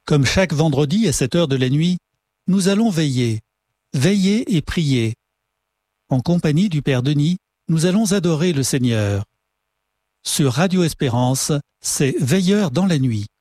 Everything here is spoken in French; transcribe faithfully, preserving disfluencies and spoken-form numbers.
Comme chaque vendredi à cette heure de la nuit, nous allons veiller, veiller et prier. En compagnie du Père Denis, nous allons adorer le Seigneur. Sur Radio Espérance, c'est Veilleurs dans la nuit.